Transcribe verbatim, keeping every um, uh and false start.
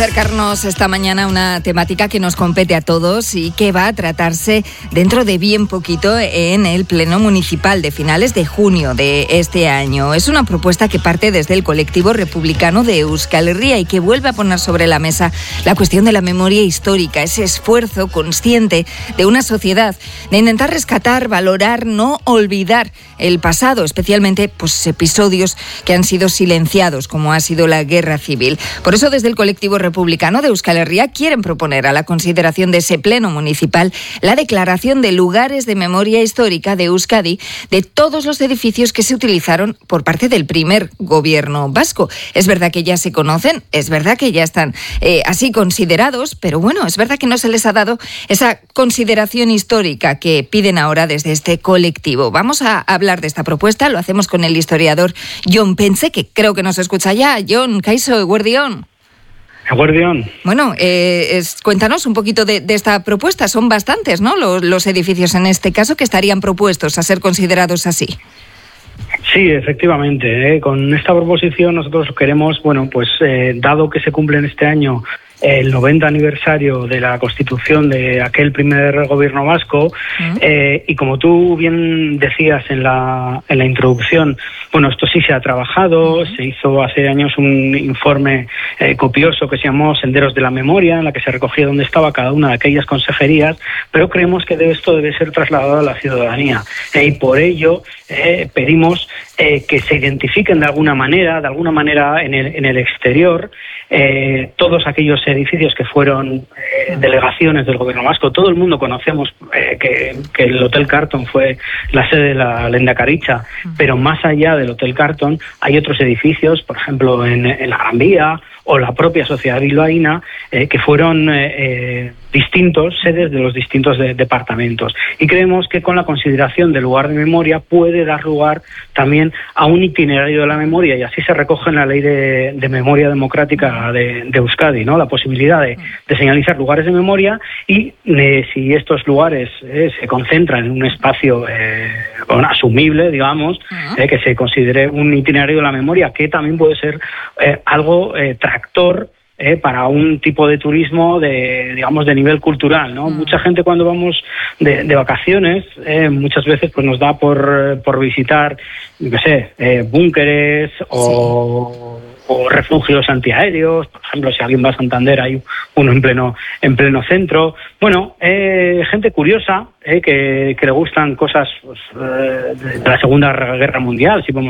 Acercarnos esta mañana a una temática que nos compete a todos y que va a tratarse dentro de bien poquito en el Pleno Municipal de finales de junio de este año. Es una propuesta que parte desde el colectivo republicano de Euskal Herria y que vuelve a poner sobre la mesa la cuestión de la memoria histórica, ese esfuerzo consciente de una sociedad de intentar rescatar, valorar, no olvidar el pasado, especialmente pues, episodios que han sido silenciados, como ha sido la Guerra Civil. Por eso, desde el colectivo republicano republicano de Euskal Herria quieren proponer a la consideración de ese pleno municipal la declaración de lugares de memoria histórica de Euskadi de todos los edificios que se utilizaron por parte del primer gobierno vasco. Es verdad que ya se conocen, es verdad que ya están eh, así considerados, pero bueno, es verdad que no se les ha dado esa consideración histórica que piden ahora desde este colectivo. Vamos a hablar de esta propuesta, lo hacemos con el historiador Jon Pense, que creo que nos escucha ya. Jon, Kaixo, eguerdion. Guardián. Bueno, eh, es, cuéntanos un poquito de, de esta propuesta. Son bastantes, ¿no? Los, los edificios en este caso que estarían propuestos a ser considerados así. Sí, efectivamente. ¿eh? Con esta proposición nosotros queremos, bueno, pues eh, dado que se cumple en este año el noventa aniversario de la constitución de aquel primer gobierno vasco, uh-huh. eh, y como tú bien decías en la, en la introducción, bueno, esto sí se ha trabajado, uh-huh. se hizo hace años un informe eh, copioso que se llamó Senderos de la Memoria, en la que se recogía dónde estaba cada una de aquellas consejerías, pero creemos que esto debe ser trasladado a la ciudadanía, eh, y por ello eh, pedimos eh, que se identifiquen de alguna manera, de alguna manera en el, en el exterior, eh, todos aquellos edificios que fueron eh, delegaciones del gobierno vasco. Todo el mundo conocemos eh, que, que el Hotel Carton fue la sede de la Lehendakaritza, pero más allá del Hotel Carton hay otros edificios, por ejemplo en, en la Gran Vía o la propia Sociedad Bilbaína, eh, que fueron eh, eh, distintos, sedes de los distintos de, departamentos. Y creemos que con la consideración del lugar de memoria puede dar lugar también a un itinerario de la memoria, y así se recoge en la Ley de, de Memoria Democrática de, de Euskadi, ¿no? La posibilidad de, de señalizar lugares de memoria y eh, si estos lugares eh, se concentran en un espacio eh, bueno, asumible, digamos, eh, que se considere un itinerario de la memoria, que también puede ser eh, algo eh, tractor Eh, para un tipo de turismo de, digamos, de nivel cultural, ¿no? Mm. Mucha gente cuando vamos de, de vacaciones, eh, muchas veces pues nos da por, por visitar, yo qué sé, eh, búnkeres o, sí. o refugios antiaéreos. Por ejemplo, si alguien va a Santander hay uno en pleno en pleno centro. Bueno, eh, gente curiosa, eh, que, que le gustan cosas pues, eh, de la Segunda Guerra Mundial, si podemos